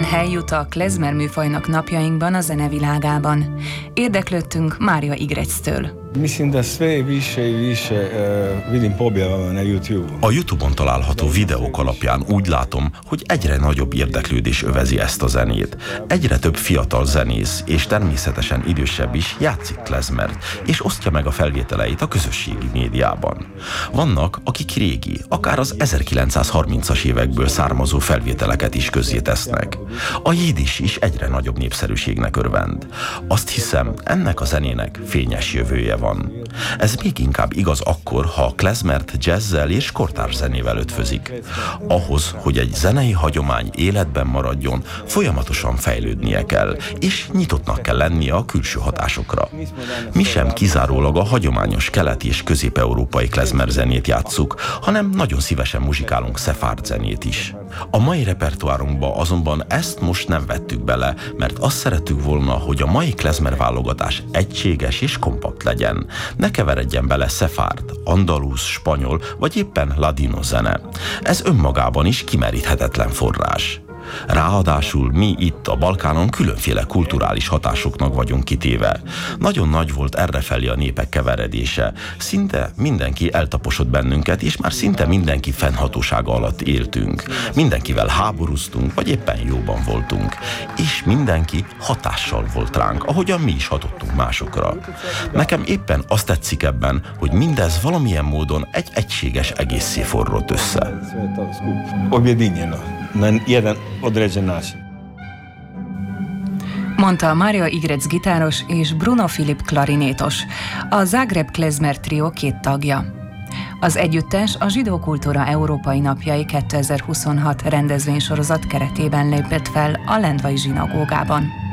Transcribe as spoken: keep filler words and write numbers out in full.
hely jut a klezmer műfajnak napjainkban a zenevilágában? Érdeklődtünk Mária Igrectől. Mislim da sve više i više uh, vidim po objavama na YouTube. A YouTube-on található videók alapján úgy látom, hogy egyre nagyobb érdeklődés övezi ezt a zenét. Egyre több fiatal zenész, és természetesen idősebb is játszik klezmert, és osztja meg a felvételeit a közösségi médiában. Vannak, akik régi, akár az ezerkilencszázharmincas évekből származó felvételeket is közzétesznek. A jiddis is egyre nagyobb népszerűségnek örvend. Azt hiszem, ennek a zenének fényes jövője van. Van. Ez még inkább igaz akkor, ha a klezmert jazzzel és kortárs zenével ötvözik. Ahhoz, hogy egy zenei hagyomány életben maradjon, folyamatosan fejlődnie kell, és nyitottnak kell lennie a külső hatásokra. Mi sem kizárólag a hagyományos keleti és közép-európai klezmer zenét játsszuk, hanem nagyon szívesen muzsikálunk szefárd zenét is. A mai repertoárunkba azonban ezt most nem vettük bele, mert azt szerettük volna, hogy a mai klezmer válogatás egységes és kompakt legyen. Ne keveredjen bele szefárd, andalusz, spanyol vagy éppen ladino zene. Ez önmagában is kimeríthetetlen forrás. Ráadásul mi itt a Balkánon különféle kulturális hatásoknak vagyunk kitéve. Nagyon nagy volt errefelé a népek keveredése. Szinte mindenki eltaposott bennünket, és már szinte mindenki fennhatósága alatt éltünk. Mindenkivel háborúztunk, vagy éppen jóban voltunk. És mindenki hatással volt ránk, ahogyan mi is hatottunk másokra. Nekem éppen azt tetszik ebben, hogy mindez valamilyen módon egy egységes egészé forrott össze. Mondta Mária Igrec gitáros és Bruno Filip klarinétos, a Zágráb Klezmer Trio két tagja. Az együttes a Zsidó Kultúra Európai Napjai kétezer-huszonhat rendezvénysorozat keretében lépett fel a Lendvai zsinagógában.